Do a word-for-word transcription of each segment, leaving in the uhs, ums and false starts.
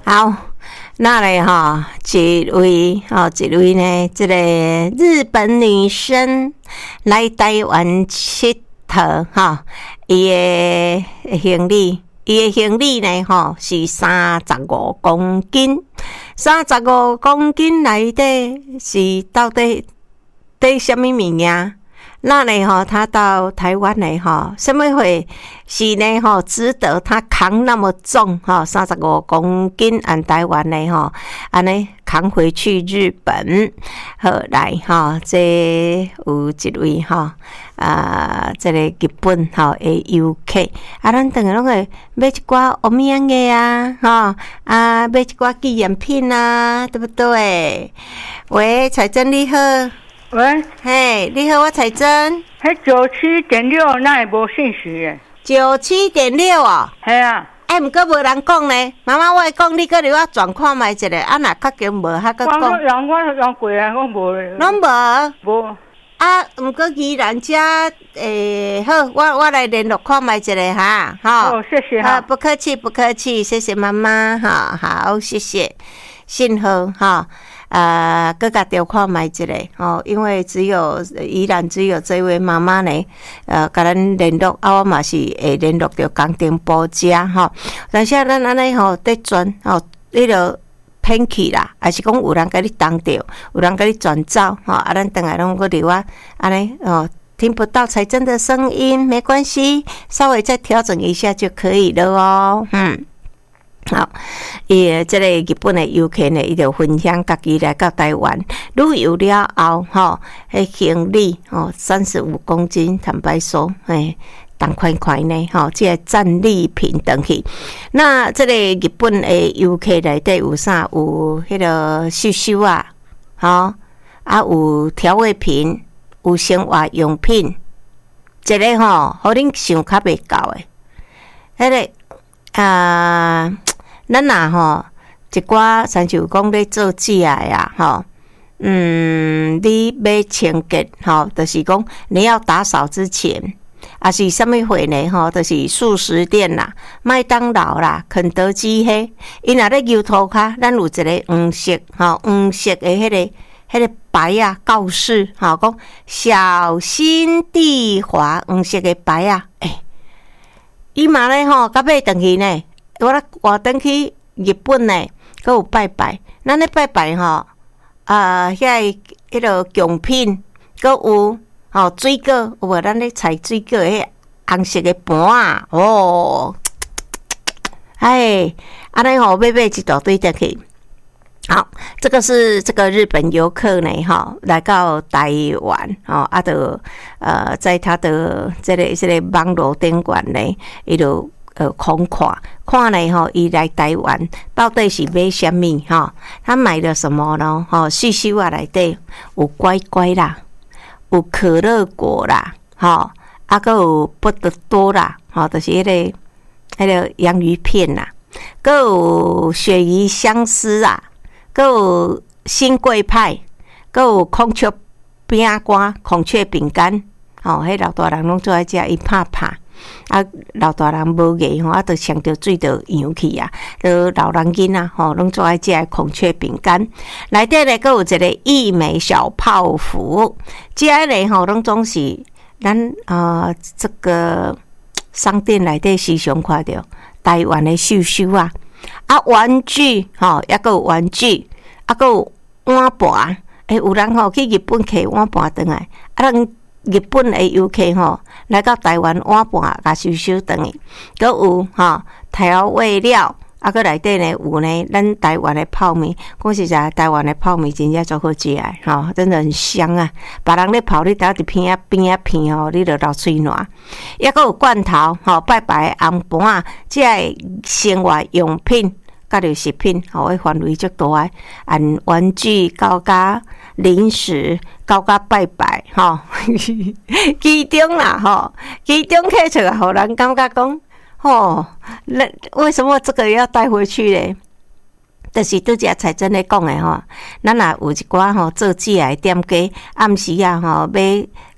好，那嘞哈，一位哈，一位呢，这个日本女生来台湾佚佗哈，伊的行李，伊的行李呢，吼是三十五公斤，三十五公斤内底是到底底什么物件？那呢哈，他到台湾呢哈，什么会是呢哈，值得他扛那么重哈，三十五公斤按台湾呢哈，安尼扛回去日本，好来哈，这有一位哈啊，这个日本哈的游客啊，咱等下拢会买一寡欧米嘅啊，哈啊，买一寡纪念品啊，对不对？喂，彩珍你好。 喂， 嘿，你好，我彩珍。 迄九七点六，那也无信息耶。 九七点六哦。 系啊。 哎，毋过无人讲呢。妈妈，我会讲，你搁留我转看卖一下。啊，若较紧无，还搁讲。 我人我人过来，我无。 拢无。 无。 啊，毋过依然遮诶，好，我我来联络看卖一下哈。 好，谢谢哈。 不客气，不客气，谢谢妈妈哈。好，谢谢。信号哈。呃，各个调看卖一下哦，因为只有依然只有这位妈妈呢，呃，甲咱联络，啊，我嘛是会联络到工程部家吼。但是咱安尼吼，得转吼，迄个偏去啦，还是讲有人甲你当着，有人甲你转走吼，啊，咱等下拢个留啊，安尼哦，听不到彩珍的声音没关系，稍微再调整一下就可以了哦，嗯。好，伊即个日本的游客呢，伊就分享家己来到台湾旅游了后，吼，迄行李吼三十五公斤，坦白说，诶，重款款呢，吼，即个战利品等去。那即个日本的游客内底有啥？有迄个秀秀啊，吼，啊有调味品，有生活用品，一个吼，互恁想较袂到诶，迄个啊。咱若吼一寡，像就讲咧做食呀，吼，嗯，你买清洁吼，就是讲你要打扫之前，啊是啥物货呢？吼，就是素食店啦、麦当劳啦、肯德基迄，因若咧油涂骹，咱有一个黄色吼，黄色的迄个迄个牌啊，告示吼，讲小心地滑，黄色的牌啊，诶，伊嘛咧吼，到尾转去呢。我咧活转去日本呢，佮有拜拜。咱咧拜拜吼，啊，遐迄个贡品，佮有吼水果，有无？咱咧采水果迄红色的盘啊，哦，哎，安尼吼，买买一大堆转去。好，这个是这个日本游客呢，哈，来到台湾，哦，啊，就呃，在他的这个这个网络顶管呢，伊就。呃，空看看呢吼，伊来台湾到底是买什么哈？他买了什么呢？吼，细细啊内底有乖乖啦，有可乐果啦，吼，啊个有不得多啦，吼，就是迄、那个迄、那个洋芋片啦，个有鳕鱼香丝啊，个有新贵派，个有孔雀饼干、孔雀饼干，吼，迄老大人拢做爱食，伊拍拍。啊，老大人无艺吼，啊，都上着水着扬去啊，都老人囡仔吼，拢做爱食孔雀饼干。内底咧，佫有一个益美小泡芙，食咧吼，拢总是咱啊、呃、这个商店内底时常看到台湾的秀秀啊，啊玩具吼，抑佫有玩具，啊佫有碗盘，诶，有人吼去日本摕碗盘转来，啊人。日本的游客吼来到台湾碗盘甲收收转去，佮有吼调味料，啊佮内底呢有呢咱台湾的泡面，讲实在台湾的泡面真正足好食诶，吼真的很香啊！别人咧泡你倒一片啊边啊片吼，你就流嘴软。抑佮有罐头吼，拜拜红盘啊，即个生活用品。甲着食品，吼，迄范围足大诶，按玩具到甲零食，到甲拜拜，吼，其中啦，吼，其中客出来，互人感觉讲，吼，那为什么这个要带回去咧？就是拄则彩珍咧讲诶吼，咱若有一寡吼做食诶店家，暗时啊吼买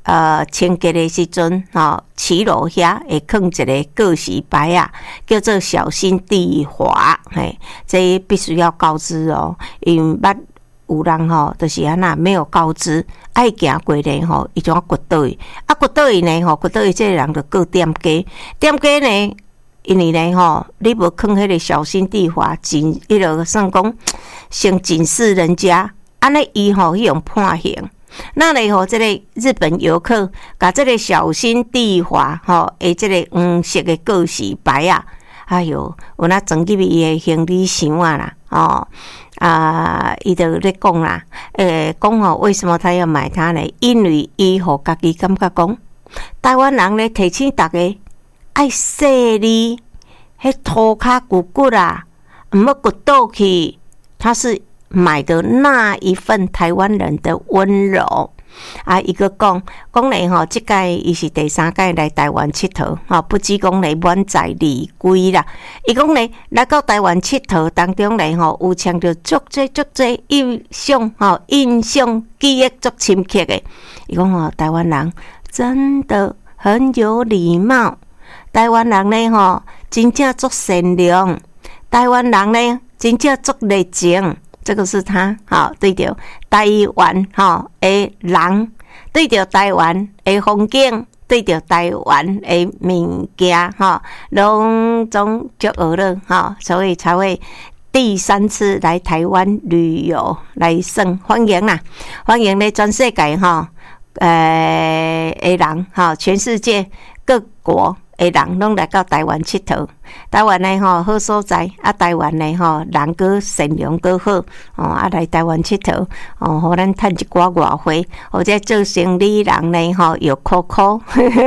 呃清洁的时阵，吼骑楼遐会放一个告示牌啊，叫做小心地滑，嘿，这必须要告知哦，因为捌有人吼，就是安那没有告知，爱行过呢吼，伊就要掘倒去，啊掘倒去呢吼，掘倒去这个人就过点价，点价呢，因为呢吼，你无放迄个小心地滑，警迄个算讲先警示人家，安尼伊吼去用判刑。那呢吼，这个日本游客把这个小心地滑吼，诶，这个黄色的告示牌啊，哎哟，有那整入伊的行李箱啊啦，哦啊，伊就咧讲啦，诶，讲吼为什么他要买它呢？因为伊互家己感觉讲，台湾人咧提醒大家爱细腻，迄涂骹骨骨啊，毋要骨倒去，他是买的那一份台湾人的温柔啊！伊个讲讲咧吼，即届伊是第三届来台湾佚佗吼，不止讲咧满载而归啦。伊讲咧来到台湾佚佗当中咧吼，有抢着足侪足侪印象吼，印象记忆足深刻的。伊讲吼，台湾人真的很有礼貌，台湾人咧吼真正足善良，台湾人咧真正足热情。这个是他好对着台湾哈的人，对着台湾的风景，对着台湾的物件哈，拢总足学了哈，所以才会第三次来台湾旅游来算欢迎啦，欢迎咧全世界哈，呃的人哈，全世界各国的人拢来到台湾佚佗，台湾呢吼好所在，啊台湾呢吼人阁善良阁好，哦啊来台湾佚佗，哦互咱趁一寡外汇，或者做生意人呢吼又苦苦，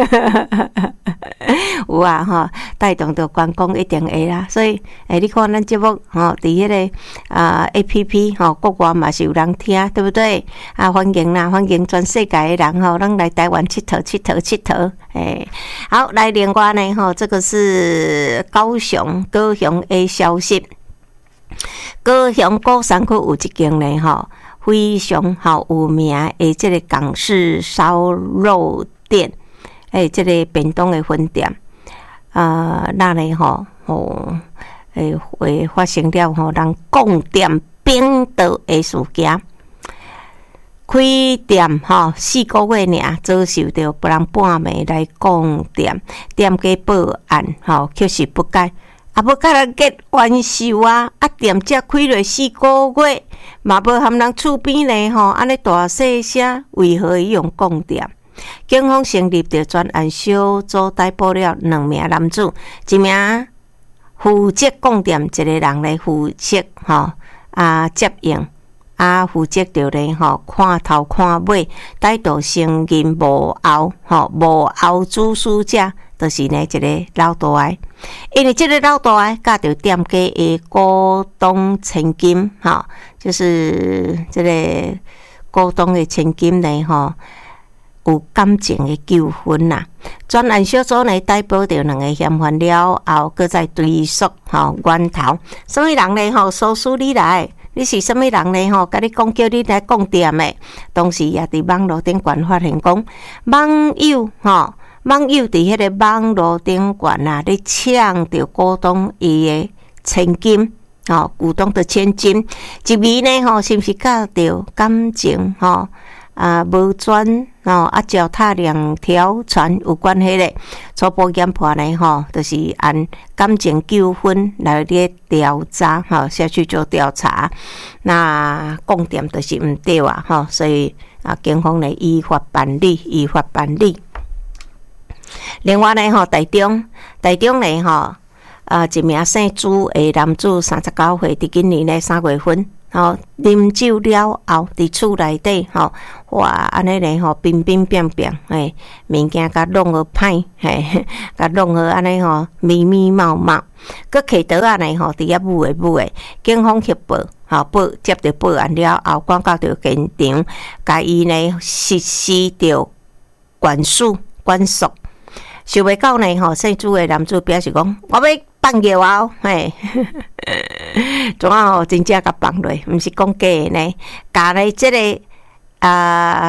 有啊吼，带动到观光一定会啦。所以诶、欸，你看咱节目吼，伫迄个啊 A P P 吼，国外嘛是有人听，对不对？啊欢迎啦，欢迎全世界的人吼，咱来台湾佚佗佚佗佚佗，诶，好来另外呢吼，这个是高雄高雄的消息。高雄高山区有一间呢吼，非常好有名的这个港式烧肉店，诶，这个便当的分店，啊、呃，那呢吼吼，诶会发生了吼人供店冰岛的事件。开店吼四个月尔，遭受到别人半暝来讲店，店家报案吼，确实不改，啊要甲人结冤仇啊！啊店才开了四个月，嘛无含人厝边咧吼，安尼大细声，为何伊用讲店？警方成立着专案小组，逮捕了两名男子，一名负责讲店，一个人来负责吼啊接应。啊，负责着咧吼，看头看尾，歹到承认无后吼，无后主使者，就是呢一个老大个，因为这个老大个甲着店家的股东千金，吼，就是这个股东的千金呢，吼，有感情的纠纷呐。专案小组呢逮捕着两个嫌犯了后，搁再追溯吼源头，什么人呢？吼，说出你来。你是什么人呢？吼，甲你讲叫你来讲店的，当时也伫网络顶悬发现讲，网友吼，网友伫迄个网络顶悬啊，咧抢着股东伊的千金，吼，股东的千金，一味呢吼，是毋是甲着感情吼？啊，无专吼啊，脚踏两条船有关系咧。初步研判呢吼，就是按感情纠纷来咧调查吼，下去做调查。那供店就是毋对啊吼，所以啊，警方呢依法办理，依法办理。另外呢吼，台中台中呢吼，啊，一名姓朱的男子，三十九岁，伫今年呢三月份。吼，啉酒了后，伫厝内底吼，哇，安尼咧吼，乒乒乓乓，嘿，物件甲弄好歹，嘿，甲弄好安尼吼，密密麻麻，佮摕刀仔呢吼，伫遐舞诶舞诶，警方去报，吼报接着报案了后，赶到着现场，甲伊呢实施着管束管束。想袂到呢吼，姓朱诶男子表示讲，我要放尿啊，嘿。怎啊吼，真正甲放落，毋是讲假的呢。甲咧即个啊，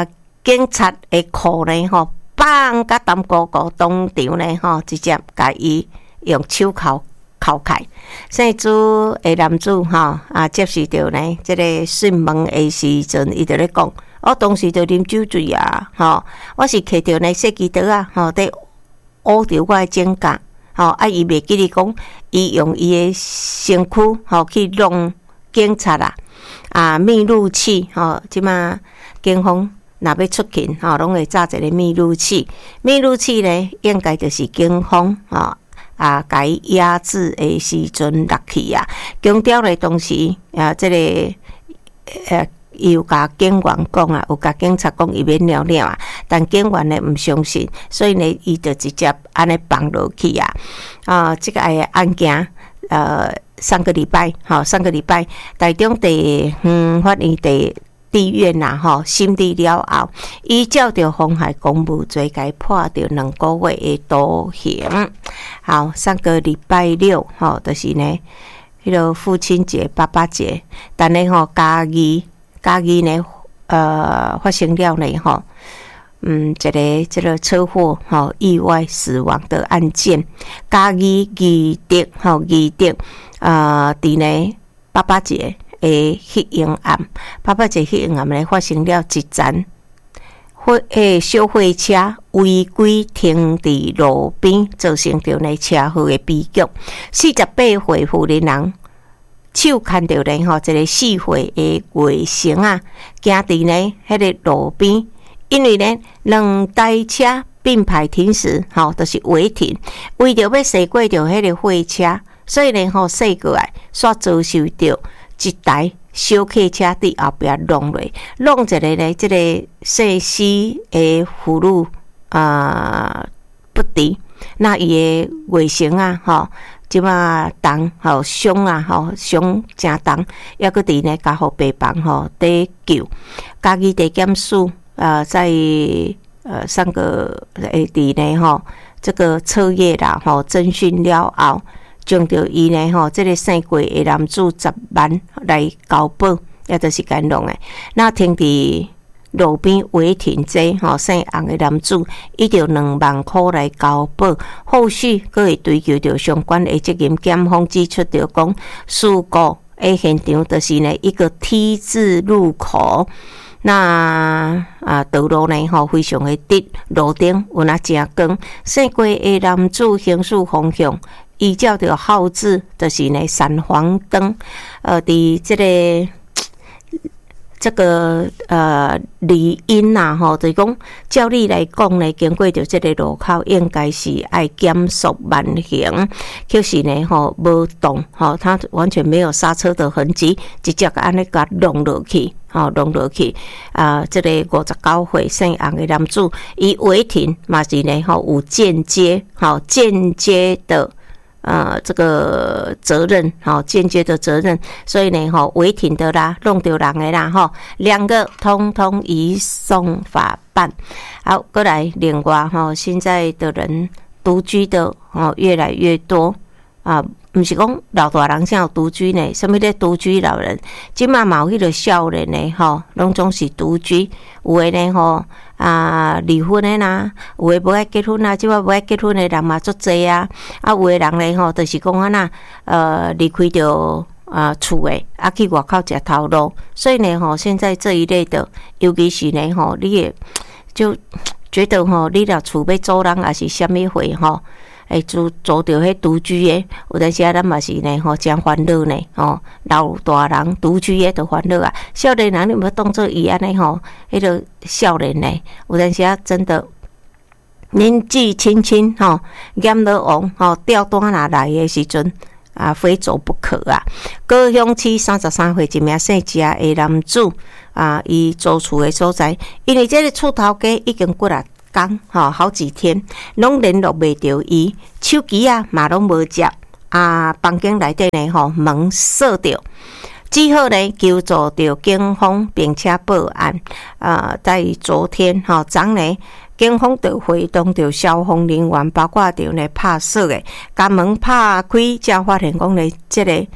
警察的裤呢吼，放甲淡薄糊当场呢吼，直接甲伊用手铐铐开。姓朱的男子吼啊，接受到呢这个讯问的时阵，伊就咧讲，我当时就啉酒醉啊，吼，我是摕着呢设计刀啊，吼，伫捂着我的指甲，吼啊，伊袂记哩讲，伊用伊的身躯吼去弄警察啦，啊，密录器吼，即马警方若要出勤吼，拢会炸一个密录器。密录器呢，应该就是警方吼啊，甲伊压制的时阵落去啊。强调咧，当时啊，即、这个呃，伊有甲警员讲啊，有甲警察讲伊免尿尿啊，但警员呢毋相信，所以呢，伊就直接安尼放落去啊。啊，即、这个案件呃，上个礼拜，吼，上个礼拜台中地嗯法院地。地院呐，吼，审理了后，依照着妨害公务罪，该判着两个月的徒刑。好，上个礼拜六，吼，就是呢，迄个父亲节、爸爸节，但呢，吼，嘉义，嘉义呢，呃，发生了呢，吼，嗯，一个这个车祸，吼，意外死亡的案件，嘉义义德，吼，义德，呃，伫呢，爸爸节。诶，迄英案，爸爸节迄英案咧发生了一站货诶小货车违规停伫路边，造成着呢车祸诶悲剧。四十八岁妇人人手牵着呢吼，一个四岁诶外甥啊，行伫呢迄个路边，因为呢两台车并排停驶，吼，就是违停，为着要驶过着迄个货车，所以呢吼驶过来，煞遭受着。一台小客车伫后壁弄落，弄一个呢，即、这个细丝的妇女啊、呃、不治，那伊的外甥啊，吼，即马重吼伤啊，吼伤真重，抑个伫呢加护病房吼得救。嘉义地检署啊，在呃上个诶伫呢吼，这个彻夜啦吼侦讯了后。将着伊呢吼，这个姓郭的男子十万来交保，也就是干弄诶。那停伫路边违停这吼，姓洪的男子，伊着两万块来交保。后续佫会追究着相关的责任。检方指出着讲，事故诶现场就是呢一个 T 字路口。那啊，道路呢吼非常的直，路顶有那真光。姓郭的男子行驶方向。依照着号志，就是呢闪黄灯，呃，伫这个这个呃理应呐吼，就是讲照理来讲呢，经过着这个路口，应该是爱减速慢行，可是呢吼无动，吼，他完全没有刹车的痕迹，直接安尼甲弄落去。吼，弄落去啊！这个五十九岁姓洪的男子，伊违停嘛是呢吼有间接，吼间接的。呃，这个责任，好间接的责任，所以呢，哈违停的啦，弄丢人的啦，哈，两个通通移送法办。好，过来，另外哈，现在的人独居的哦越来越多啊，不是讲老大人才有独居呢，什么叫独居老人？即嘛嘛有迄个少年呢，吼，拢总是独居，有诶呢，吼。啊，离婚的啦，有诶无爱结婚啊，即摆无爱结婚的人嘛足济啊。啊，有诶人咧吼，就是讲啊那呃离开着啊厝诶，啊去外口食头路。所以呢吼，现在这一类的，尤其是呢吼，你也就觉得吼，你若厝要租人，还是虾米货吼？诶，租租着迄独居诶，有阵时啊，咱嘛是呢吼，真烦恼呢吼。老大人独居诶，都烦恼啊。少年人你要当做伊安尼吼，迄个少年呢，有阵时啊，真的年纪轻轻吼，阎罗王吼吊单若来诶时阵啊，非走不可啊。高雄市三十三岁一名姓谢诶男子啊，伊租厝诶所在，因为这个厝头家已经过来。讲吼好几天，拢联络袂到伊，手机啊嘛拢无接，啊，房间内底呢吼门锁着，只好呢求助着警方，并且报案。啊、呃，在昨天吼昨呢，警方就会动着消防人员，包括着呢拍锁的，将门拍开，才发现讲呢，这个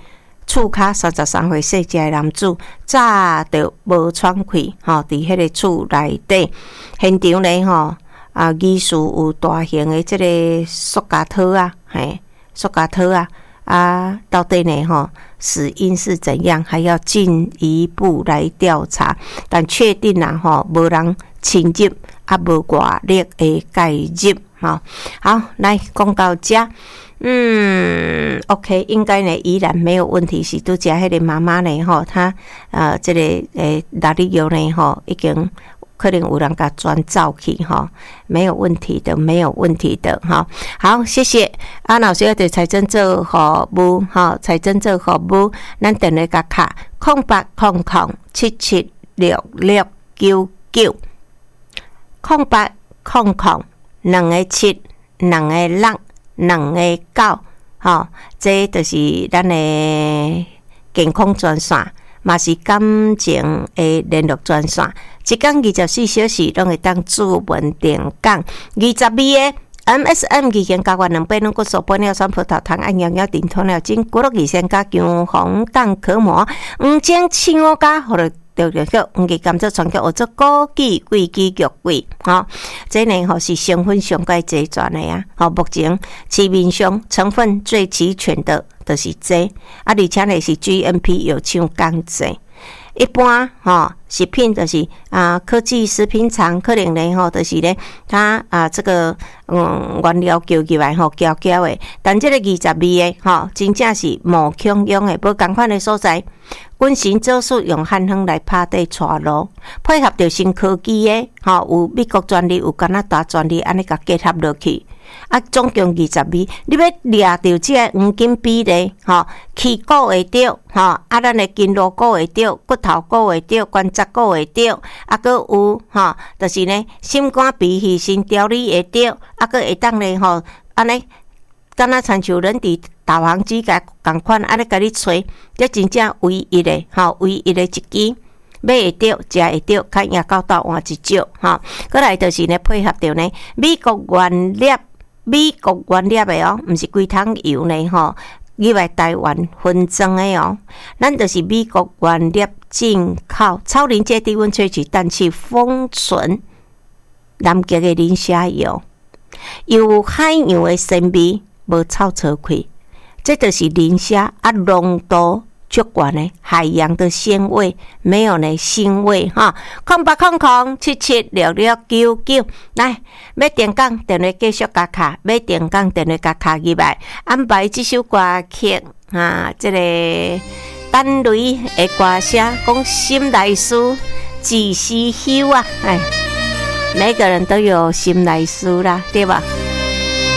厝骹三十三岁细只的男子，早就无喘气，吼，伫迄个厝内底，现场咧吼，啊，疑似有大型的即个塑胶套啊，嘿，塑胶套啊，啊，到底呢吼，死因是怎样，还要进一步来调查，但确定啦吼，无人侵入，啊，无外力的介入，吼，好，来讲到这。嗯 ，OK， 应该呢依然没有问题。是拄只迄个妈妈呢，吼，她呃，这个诶，哪里有呢？吼，已经可能有人甲转走去，吼，没有问题的，没有问题的，哈。好，谢谢啊，老师要对财政做服务，哈，财政做服务，咱电话甲卡空八空空七七六六九九，空八空空两个七两个六。两个九，吼，这就是咱的健康专线，嘛是感情的联络专线。一天二十四小时拢会当主文定讲。二十二个 M S M 二千加元两百两骨素玻尿酸葡萄糖按样样电脱尿精骨碌二千加姜黄蛋壳膜五千青乌加或者。对对对，黄芪甘蔗全脚或者枸杞、桂枝、菊桂，吼，这呢吼是成分上界齐全的啊，吼，目前市面上成分最齐全的，就是这，啊，而且呢是 G M P 有厂讲这。一般吼食品就是啊，科技食品厂可能呢吼，就是咧它啊这个嗯原料叫起来吼胶胶的，但这个二十二个吼真正是无强用的，无共款的所在。滚行做术用汉方来拍底带路，配合着新科技的吼，有美国专利，有加拿大专利，安尼甲结合落去。啊，总共二十二，你要掠着这个黄金比例，吼，气骨会着，吼，啊，咱的筋络骨会着，骨头骨会着，关节骨会着，啊，搁有，吼，就是呢，心肝脾肺肾调理会着，啊，搁会当呢，吼，安尼，敢若亲像人伫导航机甲共款，安尼甲你吹，这真正唯一的，吼，唯一的一支。买会着，食会着，看牙膏到换一少，吼。过来就是呢，配合着呢，美国原粒。美国原粒的哦，毋是规桶油呢吼，入来台湾分装的哦。咱就是美国原粒进口，超临界低温萃取氮气封存，南极的磷虾油，有海洋的鲜味，无臭臭气，这就是磷虾啊浓度足悬的海洋的鲜味，没有呢腥味哈。空八空空七七六六九九，来要点讲电话继续加卡，要点讲电话加卡入来，安排这首歌曲啊，这个单雷的歌声，讲心内事，自是休啊，哎，每个人都有心内事啦，对吧？